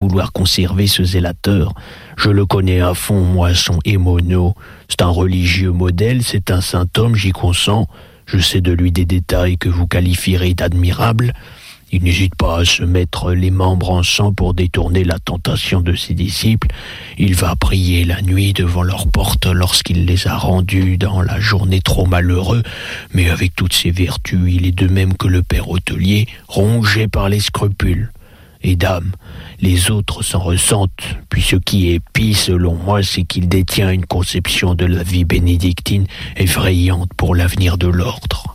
vouloir conserver ce zélateur. Je le connais à fond, moi, son émono. C'est un religieux modèle, c'est un saint homme, j'y consens. Je sais de lui des détails que vous qualifierez d'admirables. Il n'hésite pas à se mettre les membres en sang pour détourner la tentation de ses disciples. Il va prier la nuit devant leur porte lorsqu'il les a rendus dans la journée trop malheureux, mais avec toutes ses vertus, il est de même que le père hôtelier, rongé par les scrupules. Et dame, les autres s'en ressentent, puis ce qui est pis selon moi, c'est qu'il détient une conception de la vie bénédictine effrayante pour l'avenir de l'ordre.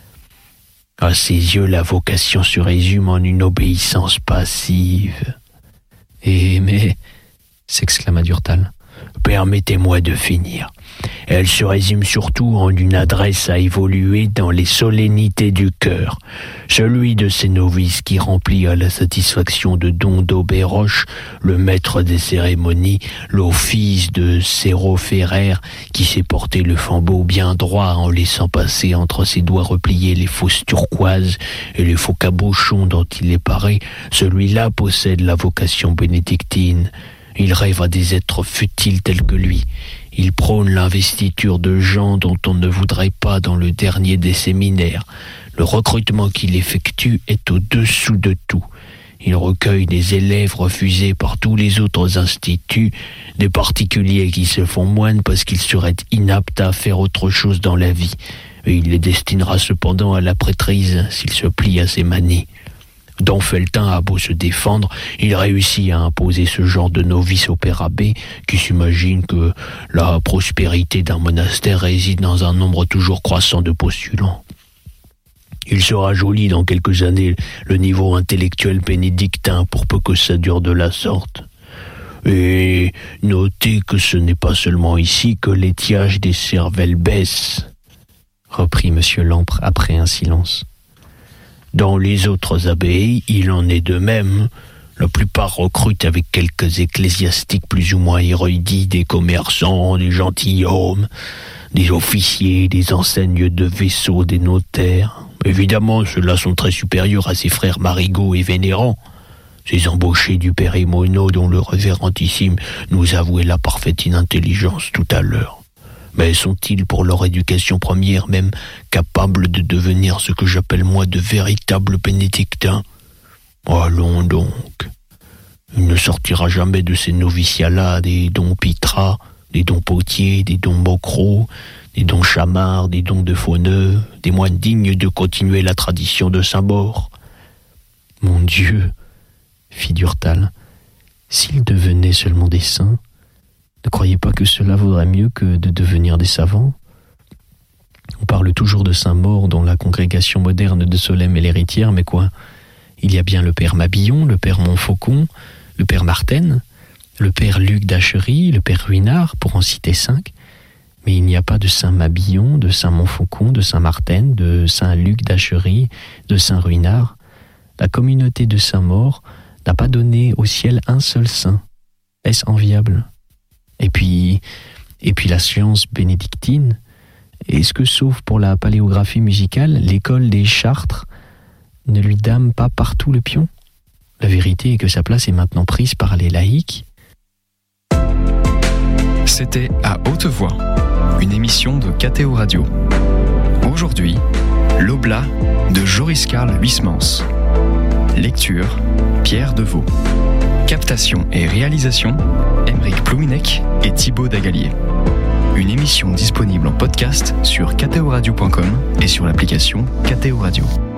À ses yeux, la vocation se résume en une obéissance passive. « Mais, s'exclama Durtal, permettez-moi de finir. Elle se résume surtout en une adresse à évoluer dans les solennités du cœur. Celui de ces novices qui remplit à la satisfaction de Don d'Auberoche, le maître des cérémonies, l'office de Céroferrer, qui sait porter le flambeau bien droit en laissant passer entre ses doigts repliés les fausses turquoises et les faux cabochons dont il est paré, celui-là possède la vocation bénédictine. Il rêve à des êtres futiles tels que lui. Il prône l'investiture de gens dont on ne voudrait pas dans le dernier des séminaires. Le recrutement qu'il effectue est au-dessous de tout. Il recueille des élèves refusés par tous les autres instituts, des particuliers qui se font moines parce qu'ils seraient inaptes à faire autre chose dans la vie. Et il les destinera cependant à la prêtrise s'ils se plient à ses manies. Don Feltin a beau se défendre, il réussit à imposer ce genre de novice au père abbé qui s'imagine que la prospérité d'un monastère réside dans un nombre toujours croissant de postulants. Il sera joli dans quelques années le niveau intellectuel bénédictin pour peu que ça dure de la sorte. Et notez que ce n'est pas seulement ici que l'étiage des cervelles baisse, reprit M. Lampre après un silence. Dans les autres abbayes, il en est de même. La plupart recrutent avec quelques ecclésiastiques plus ou moins érudits, des commerçants, des gentilshommes, des officiers, des enseignes de vaisseaux, des notaires. Évidemment, ceux-là sont très supérieurs à ses frères Marigot et Vénérand, ces embauchés du père Émono dont le révérendissime nous avouait la parfaite inintelligence tout à l'heure. Mais sont-ils, pour leur éducation première même, capables de devenir ce que j'appelle moi de véritables bénédictins ? Allons donc. Il ne sortira jamais de ces noviciats-là des dons Pitras, des dons Potier, des dons Mocro, des dons Chamard, des dons de Fauneux, des moines dignes de continuer la tradition de Saint-Maur. Mon Dieu, fit Durtal, s'ils devenaient seulement des saints, ne croyez pas que cela vaudrait mieux que de devenir des savants ? On parle toujours de Saint-Maur dans la congrégation moderne de Solesmes et l'Héritière, mais quoi ? Il y a bien le père Mabillon, le père Montfaucon, le père Martène, le père Luc d'Achery, le père Ruinart, pour en citer 5. Mais il n'y a pas de Saint Mabillon, de Saint Montfaucon, de Saint Martène, de Saint Luc d'Achery, de Saint Ruinart. La communauté de Saint-Maur n'a pas donné au ciel un seul saint. Est-ce enviable ? Et puis la science bénédictine, est-ce que, sauf pour la paléographie musicale, l'école des Chartres ne lui dame pas partout le pion ? La vérité est que sa place est maintenant prise par les laïcs. C'était À Haute Voix, une émission de KTO Radio. Aujourd'hui, l'Oblat de Joris Karl Huysmans. Lecture, Pierre Deveau. Captation et réalisation, Aymeric Plouinec et Thibaut Dagalier. Une émission disponible en podcast sur ktoradio.com et sur l'application KTO Radio.